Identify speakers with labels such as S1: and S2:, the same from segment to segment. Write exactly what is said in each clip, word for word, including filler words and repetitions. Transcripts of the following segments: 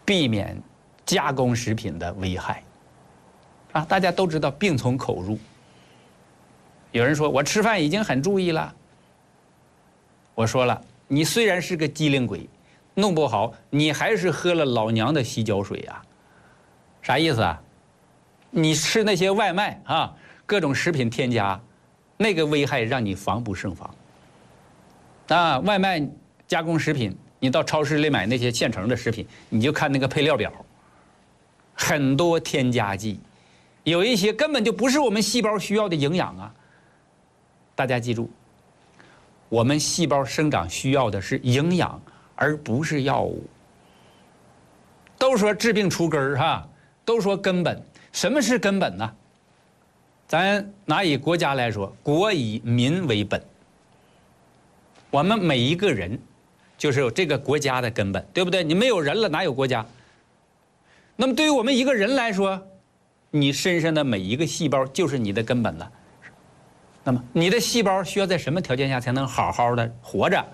S1: 避免加工食品的危害。啊，大家都知道病从口入。有人说我吃饭已经很注意了，我说了，你虽然是个机灵鬼，弄不好你还是喝了老娘的洗脚水啊。啥意思啊？你吃那些外卖啊，各种食品添加，那个危害让你防不胜防。啊，外卖加工食品，你到超市里买那些现成的食品，你就看那个配料表，很多添加剂，有一些根本就不是我们细胞需要的营养啊。大家记住，我们细胞生长需要的是营养，而不是药物。都说治病除根儿哈，都说根本。什么是根本呢？咱拿以国家来说，国以民为本。我们每一个人就是有这个国家的根本，对不对？你没有人了，哪有国家？那么对于我们一个人来说，你身上的每一个细胞就是你的根本了。那么你的细胞需要在什么条件下才能好好的活着？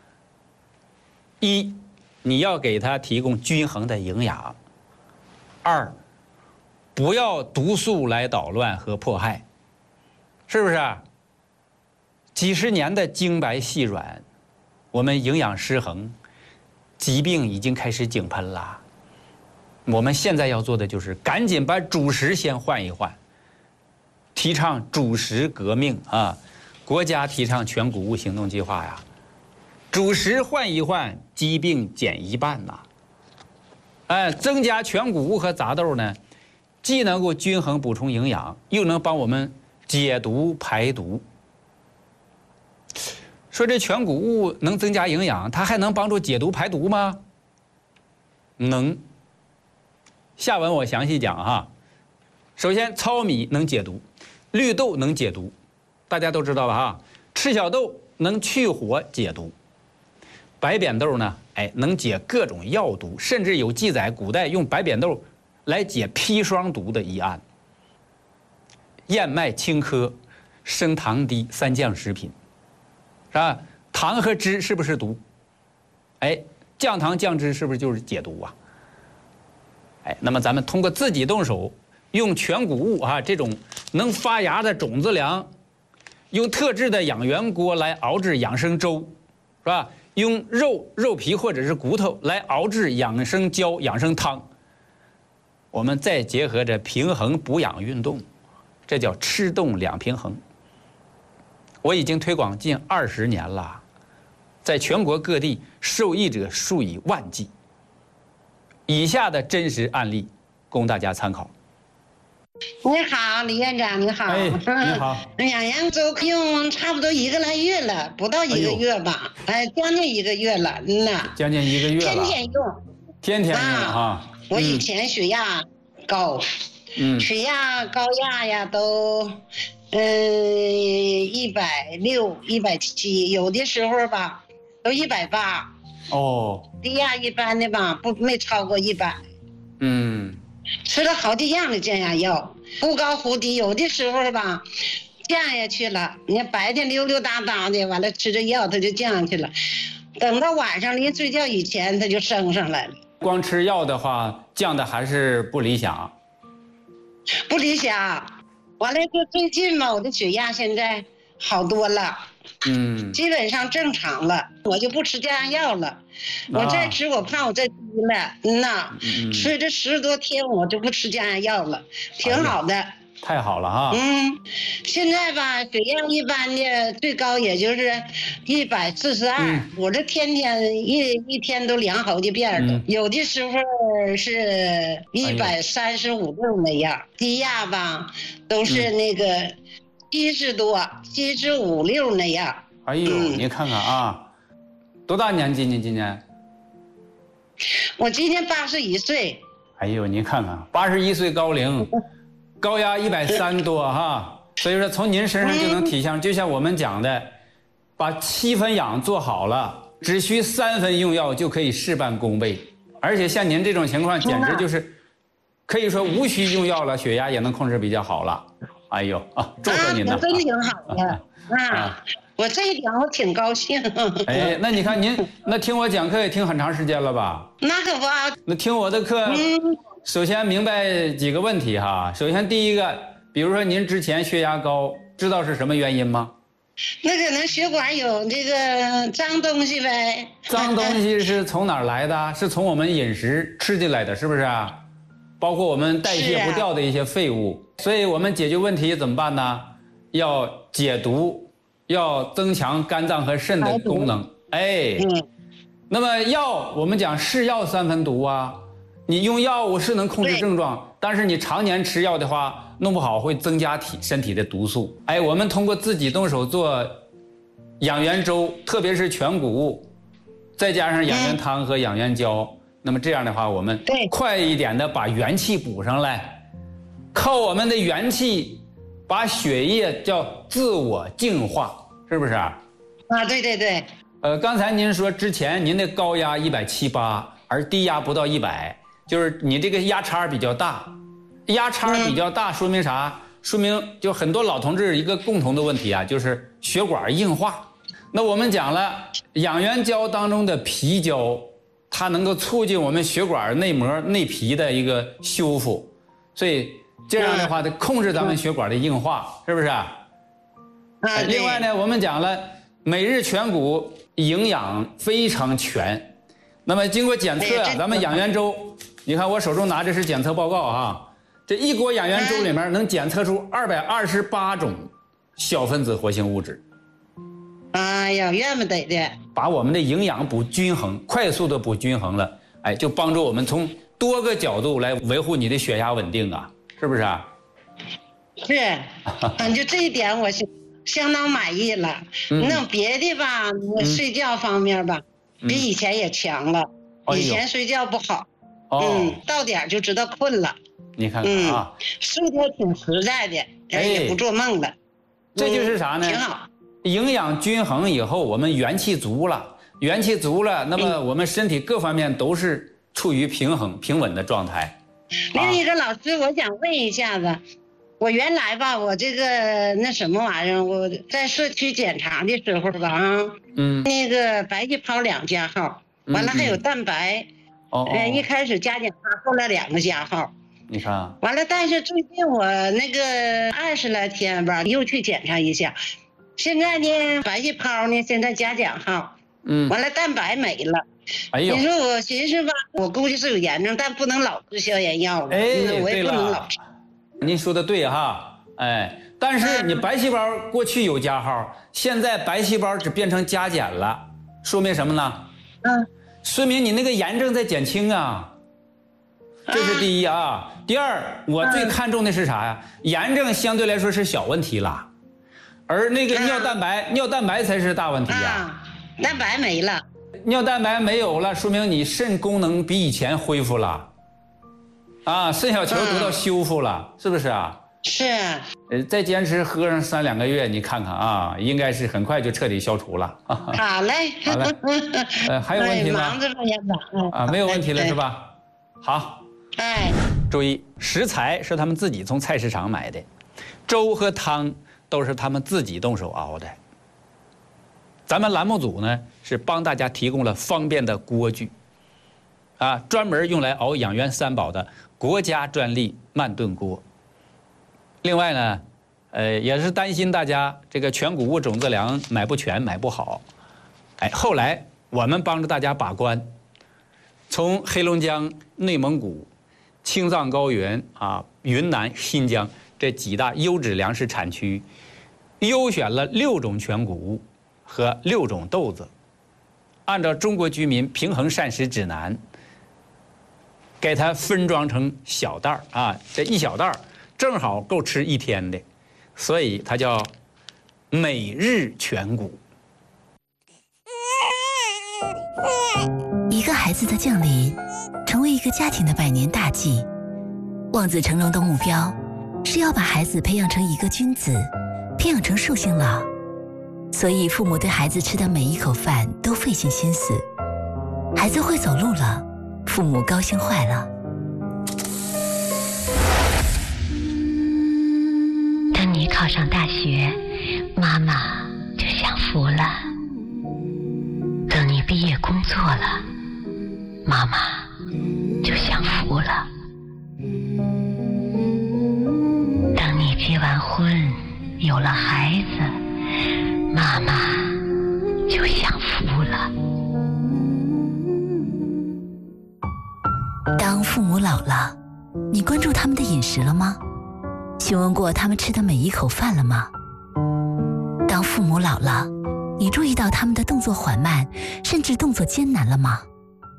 S1: 一，你要给它提供均衡的营养；二，不要毒素来捣乱和迫害，是不是？几十年的精白细软，我们营养失衡，疾病已经开始井喷了。我们现在要做的就是赶紧把主食先换一换。提倡主食革命啊！国家提倡全谷物行动计划呀，主食换一换，疾病减一半呐。哎，增加全谷物和杂豆呢，既能够均衡补充营养，又能帮我们解毒排毒。说这全谷物能增加营养，它还能帮助解毒排毒吗？能。下文我详细讲哈。首先，糙米能解毒。绿豆能解毒，大家都知道吧哈？赤小豆能去火解毒，白扁豆呢，哎，能解各种药毒，甚至有记载古代用白扁豆来解砒霜毒的一案。燕麦、青稞、升糖低三降食品，是吧？糖和脂是不是毒？哎，降糖降脂是不是就是解毒啊？哎，那么咱们通过自己动手。用全谷物啊这种能发芽的种子粮，用特制的养元锅来熬制养生粥，是吧？用肉肉皮或者是骨头来熬制养生胶、养生汤。我们再结合着平衡补养运动，这叫吃动两平衡。我已经推广近二十年了，在全国各地受益者数以万计。以下的真实案例供大家参考。
S2: 你好，李院长，你好。
S1: 哎，你好。
S2: 养元粥用差不多一个来月了，不到一个月吧？哎，将近一个月了，嗯呐。
S1: 将近一个月了。
S2: 天天用。
S1: 天天用啊！
S2: 我以前血压高，嗯，血压高压呀都，嗯，一百六、一百七，有的时候吧都一百八。
S1: 哦。
S2: 低压一般的吧，不没超过一百。
S1: 嗯。
S2: 吃了好几样的降压药，忽高忽低，有的时候吧降下去了，你白天溜溜达达的，完了吃着药它就降下去了，等到晚上临睡觉以前它就升上来了。
S1: 光吃药的话，降的还是不理想。
S2: 不理想，完了就最近嘛，我的血压现在好多了。嗯，基本上正常了，我就不吃降压药了。我再吃我怕我再低了，嗯呐，嗯吃这十多天我就不吃降压药了，挺好的。哎、
S1: 太好了哈。
S2: 嗯，现在吧，血压一般的最高也就是一百四十二，我这天天一一天都量好几遍了，嗯、有的时候是一百三十五六那样，哎、低压吧都是那个。嗯七十多，七十五六那样。
S1: 哎呦，嗯、你看看啊，多大年纪？你今年？
S2: 我今年八十一岁。
S1: 哎呦，你看看，八十一岁高龄，高压一百三多哈。所以说，从您身上就能体现，嗯、就像我们讲的，把七分养做好了，只需三分用药就可以事半功倍。而且像您这种情况，简直就是，可以说无需用药了，血压也能控制比较好了。哎呦啊，祝贺您呢！
S2: 啊，真挺好的啊！ 我这一点我挺高兴。
S1: 哎，那你看您那听我讲课也听很长时间了吧？
S2: 那可不啊。
S1: 那听我的课，
S2: 嗯，
S1: 首先明白几个问题哈。首先第一个，比如说您之前血压高，知道是什么原因吗？
S2: 那可能血管有这个脏东西呗。
S1: 脏东西是从哪儿来的？是从我们饮食吃进来的，是不是啊？包括我们代谢不掉的一些废物。啊、所以我们解决问题怎么办呢？要解毒，要增强肝脏和肾的功能。哎，嗯，那么药我们讲是药三分毒啊，你用药物是能控制症状，但是你常年吃药的话，弄不好会增加体身体的毒素。哎，我们通过自己动手做养元粥，特别是全谷物，再加上养元汤和养元胶，嗯、那么这样的话，我们快一点的把元气补上来，靠我们的元气把血液叫自我净化，是不是啊？
S2: 啊，对对对。
S1: 呃，刚才您说之前您的高压一百七八，而低压不到一百，就是你这个压差比较大。压差比较大，说明啥？说明就很多老同志一个共同的问题啊，就是血管硬化。那我们讲了，养元胶当中的皮胶，它能够促进我们血管内膜内皮的一个修复，所以这样的话，它控制咱们血管的硬化，是不是啊？啊。另外呢，我们讲了，每日全谷营养非常全。那么经过检测，咱们养元粥，你看我手中拿着是检测报告啊。这一锅养元粥里面能检测出二百二十八种小分子活性物质。
S2: 哎呀，怨不得的。
S1: 把我们的营养补均衡，快速的补均衡了，哎，就帮助我们从多个角度来维护你的血压稳定啊，是不是啊？
S2: 是，嗯，就这一点我是相当满意了。嗯、那别的吧，睡觉方面吧，嗯、比以前也强了。嗯、以前睡觉不好，哦、嗯，到点就知道困了。
S1: 你看看啊，
S2: 嗯、睡得挺实在的，哎，也不做梦了。
S1: 这就是啥呢？
S2: 挺好。
S1: 营养均衡以后，我们元气足了，元气足了，那么我们身体各方面都是处于平衡、平稳的状态。
S2: 另一个老师，我想问一下子，我原来吧，我这个那什么玩意儿，我在社区检查的时候吧，啊，嗯，那个白细胞两加号，完了还有蛋白，哦、嗯，呃，一开始加减号，后来两个加号。
S1: 你看，
S2: 完了，但是最近我那个二十来天吧，又去检查一下，现在呢，白细胞呢现在加减号，嗯，完了蛋白没了。哎呦，你说我寻思吧，我估计是有炎症，但不能老吃消炎药了，
S1: 哎，
S2: 我也不能老吃。
S1: 您说的对哈，哎，但是你白细胞过去有加号，现在白细胞只变成加减了，说明什么呢？嗯，说明你那个炎症在减轻啊。这是第一啊，第二，我最看重的是啥呀？炎症相对来说是小问题了，而那个尿蛋白，尿蛋白才是大问题呀。
S2: 蛋白没了，
S1: 尿蛋白没有了，说明你肾功能比以前恢复了，啊，肾小球得到修复了，是不是啊？
S2: 是。
S1: 呃，再坚持喝上三两个月，你看看啊，应该是很快就彻底消除了。
S2: 好嘞，
S1: 好嘞。呃，还有问题吗？
S2: 忙着吧，院长。
S1: 啊，没有问题了是吧？好。
S2: 哎，
S1: 注意，食材是他们自己从菜市场买的，粥和汤都是他们自己动手熬的。咱们栏目组呢是帮大家提供了方便的锅具，啊，专门用来熬养元三宝的国家专利慢炖锅。另外呢，呃，也是担心大家这个全谷物种子粮买不全、买不好，哎，后来我们帮着大家把关，从黑龙江、内蒙古、青藏高原啊、云南、新疆这几大优质粮食产区，优选了六种全谷物和六种豆子，按照中国居民平衡膳食指南，给它分装成小袋儿啊，这一小袋儿正好够吃一天的，所以它叫每日全谷。
S3: 一个孩子的降临，成为一个家庭的百年大计。望子成龙的目标是要把孩子培养成一个君子，培养成寿星郎。所以父母对孩子吃的每一口饭都费尽心思。孩子会走路了，父母高兴坏了。等你考上大学，妈妈就想扶福了。等你毕业工作了，妈妈就享福了。等你结完婚，有了孩子，妈妈就享福了。当父母老了，你关注他们的饮食了吗？询问过他们吃的每一口饭了吗？当父母老了，你注意到他们的动作缓慢，甚至动作艰难了吗？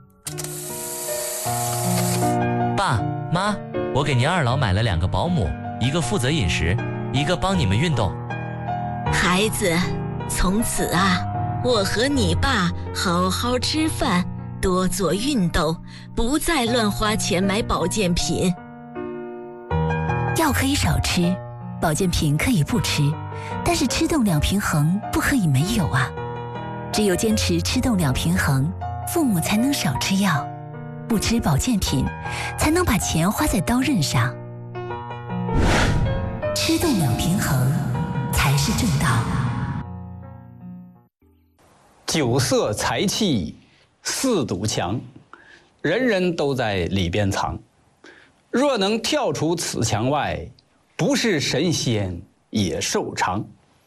S4: 爸妈，我给您二老买了两个保姆，一个负责饮食，一个帮你们运动。
S3: 孩子，从此啊，我和你爸好好吃饭，多做运动，不再乱花钱买保健品。药可以少吃，保健品可以不吃，但是吃动两平衡不可以没有啊！只有坚持吃动两平衡，父母才能少吃药，不吃保健品，才能把钱花在刀刃上。吃动两平衡才是正道。
S1: 酒色财气四堵墙，人人都在里边藏。若能跳出此墙外，不是神仙也寿长。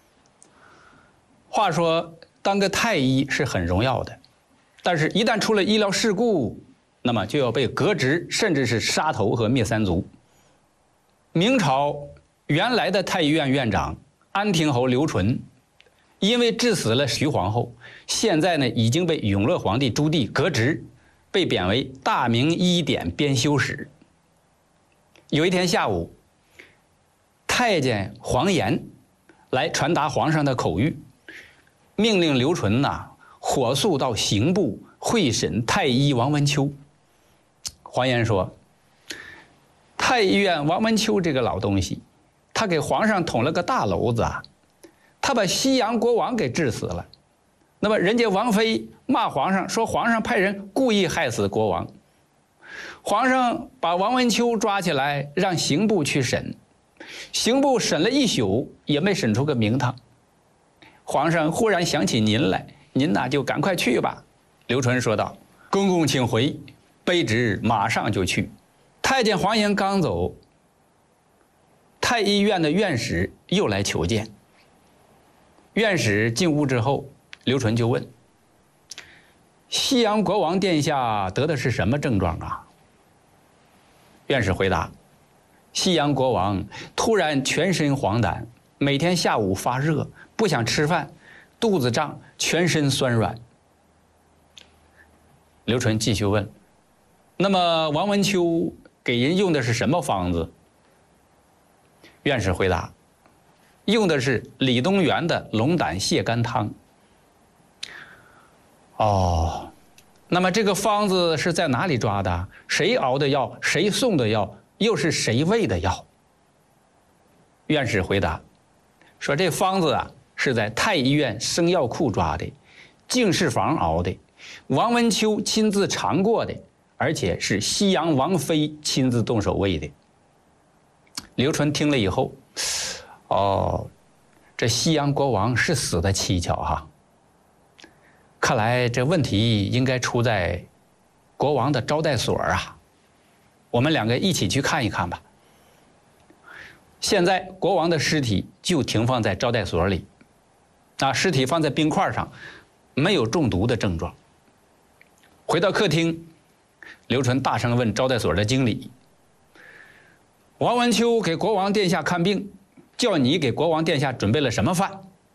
S1: 话说，当个太医是很荣耀的，但是一旦出了医疗事故，那么就要被革职，甚至是杀头和灭三族。明朝原来的太医院院长安亭侯刘纯，因为治死了徐皇后，现在呢已经被永乐皇帝朱棣革职，被贬为大明医典编修史。有一天下午，太监黄岩来传达皇上的口谕，命令刘纯呐、啊、火速到刑部会审太医王文丘。黄岩说，太医院王文丘这个老东西，他给皇上捅了个大篓子啊，他把西洋国王给治死了。那么人家王妃骂皇上说，皇上派人故意害死国王。皇上把王文丘抓起来，让刑部去审，刑部审了一宿，也没审出个名堂。皇上忽然想起您来，您呐就赶快去吧。刘纯说道：“公公请回，卑职马上就去。”太监黄岩刚走，太医院的院使又来求见。院使进屋之后，刘纯就问：“西洋国王殿下得的是什么症状啊？”院士回答：“西洋国王突然全身黄疸，每天下午发热，不想吃饭，肚子胀，全身酸软。”刘纯继续问：“那么王文丘给人用的是什么方子？”院士回答：“用的是李东垣的龙胆泻肝汤。”哦。那么这个方子是在哪里抓的？谁熬的药？谁送的药？又是谁喂的药？院士回答说：“这方子啊是在太医院生药库抓的，净室房熬的，王文丘亲自尝过的，而且是西洋王妃亲自动手喂的。”刘纯听了以后，哦，这西洋国王是死的蹊跷哈。看来这问题应该出在国王的招待所啊，我们两个一起去看一看吧。现在国王的尸体就停放在招待所里，啊，尸体放在冰块上，没有中毒的症状。回到客厅，刘纯大声问招待所的经理：“王文丘给国王殿下看病，叫你给国王殿下准备了什么饭？”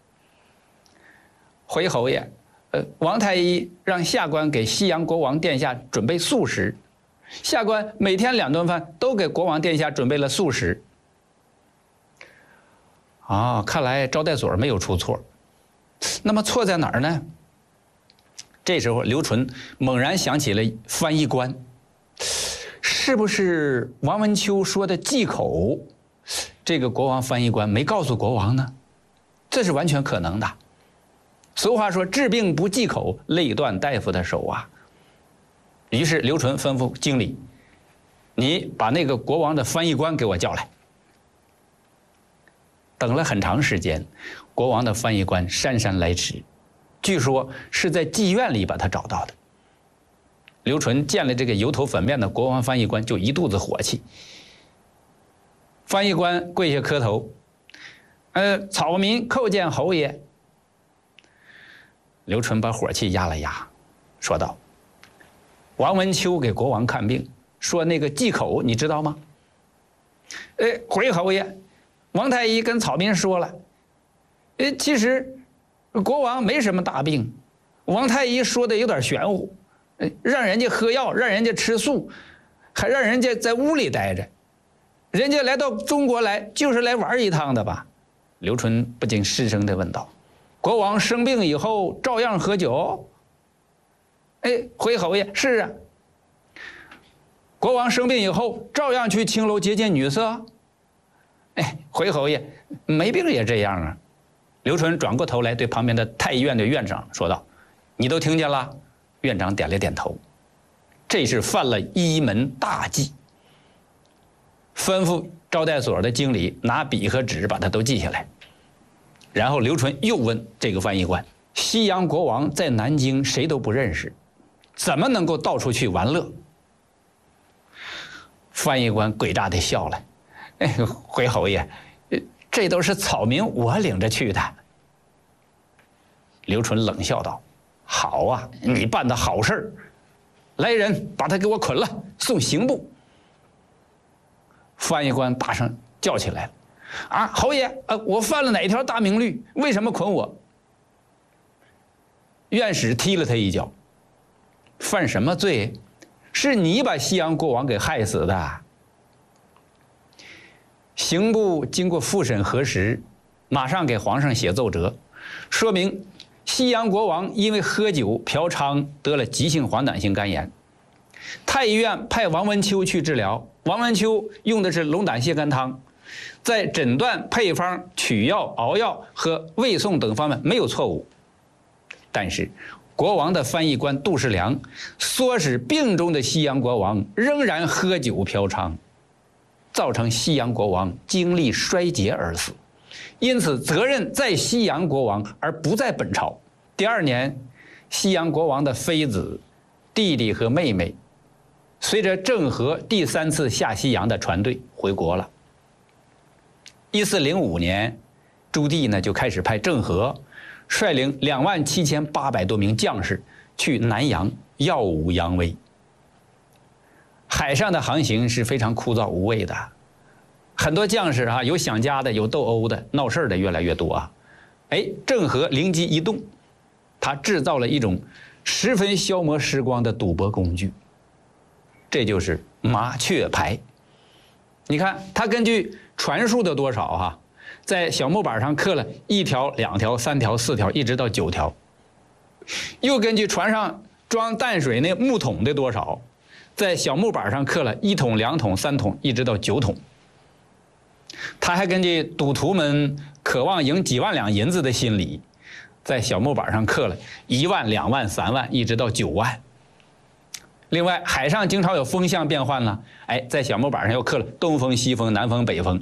S1: 回侯爷，王太医让下官给西洋国王殿下准备素食，下官每天两顿饭都给国王殿下准备了素食。啊，看来招待所没有出错，那么错在哪儿呢？这时候刘纯猛然想起了翻译官，是不是王文丘说的忌口，这个国王翻译官没告诉国王呢？这是完全可能的。俗话说，治病不忌口，累断大夫的手啊。于是刘纯吩咐经理：“你把那个国王的翻译官给我叫来。” 等了很长时间，国王的翻译官姗姗来迟，据说是在妓院里把他找到的。刘纯见了这个油头粉面的国王翻译官，就一肚子火气。翻译官跪下磕头，呃，草民叩见侯爷。刘纯把火气压了压，说道：“王文秋给国王看病，说那个忌口，你知道吗？”“呃，回侯爷，王太医跟草民说了，呃，其实国王没什么大病，王太医说的有点玄乎，呃，让人家喝药，让人家吃素，还让人家在屋里待着。人家来到中国来就是来玩一趟的吧？”刘纯不禁失声地问道：“国王生病以后照样喝酒？”“哎，回侯爷，是啊。”“国王生病以后照样去青楼接见女色？”“哎，回侯爷，没病也这样啊。”刘纯转过头来对旁边的太医院的院长说道：“你都听见了？”院长点了点头。这是犯了一门大忌，吩咐招待所的经理拿笔和纸把它都记下来。然后刘纯又问这个翻译官：“西洋国王在南京谁都不认识，怎么能够到处去玩乐？”翻译官诡诈地笑了：“哎，回侯爷，这都是草民我领着去的。”刘纯冷笑道：“好啊，你办的好事儿！来人，把他给我捆了，送刑部。”翻译官大声叫起来了：“啊，侯爷，呃，我犯了哪条大明律？为什么捆我？”院使踢了他一脚：“犯什么罪？是你把西洋国王给害死的。”刑部经过复审核实，马上给皇上写奏折，说明西洋国王因为喝酒嫖娼得了急性黄疸性肝炎。太医院派王文秋去治疗，王文秋用的是龙胆泻肝汤，在诊断、配方、取药、熬药和喂送等方面没有错误。但是国王的翻译官杜世良唆使病中的西洋国王仍然喝酒嫖娼，造成西洋国王精力衰竭而死，因此责任在西洋国王而不在本朝。第二年，西洋国王的妃子、弟弟和妹妹随着郑和第三次下西洋的船队回国了。一四零五年，朱棣呢就开始派郑和率领两万七千八百多名将士去南洋耀武扬威。海上的航行是非常枯燥无味的，很多将士啊，有想家的，有斗殴的，闹事的越来越多啊。哎，郑和灵机一动，他制造了一种十分消磨时光的赌博工具，这就是麻雀牌。你看，他根据船数的多少哈、啊，在小木板上刻了一条、两条、三条、四条，一直到九条。又根据船上装淡水那木桶的多少，在小木板上刻了一桶、两桶、三桶，一直到九桶。他还根据赌徒们渴望赢几万两银子的心理，在小木板上刻了一万、两万、三万，一直到九万。另外，海上经常有风向变换了，哎，在小木板上又刻了东风、西风、南风、北风。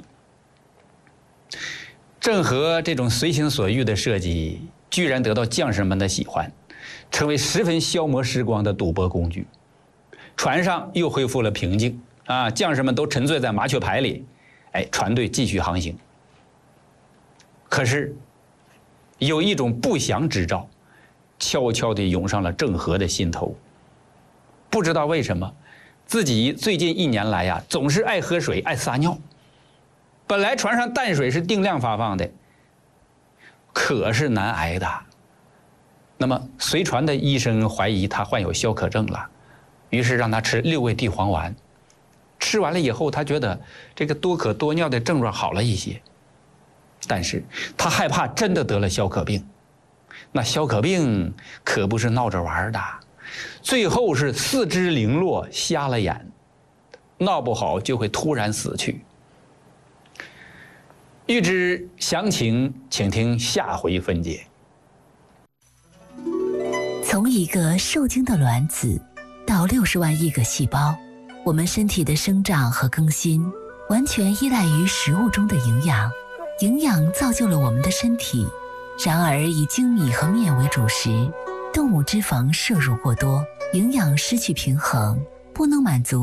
S1: 郑和这种随心所欲的设计，居然得到将士们的喜欢，成为十分消磨时光的赌博工具。船上又恢复了平静啊，将士们都沉醉在麻雀牌里，哎，船队继续航行。可是，有一种不祥之兆，悄悄地涌上了郑和的心头。不知道为什么，自己最近一年来呀、啊，总是爱喝水，爱撒尿。本来船上淡水是定量发放的，渴是难挨的。那么随船的医生怀疑他患有消渴症了，于是让他吃六味地黄丸。吃完了以后，他觉得这个多渴多尿的症状好了一些，但是他害怕真的得了消渴病。那消渴病可不是闹着玩的，最后是四肢零落，瞎了眼，闹不好就会突然死去。欲知详情，请听下回分解。
S3: 从一个受精的卵子到六十万亿个细胞，我们身体的生长和更新完全依赖于食物中的营养。 营养造就了我们的身体，然而以精米和面为主食，动物脂肪摄入过多，营养失去平衡，不能满足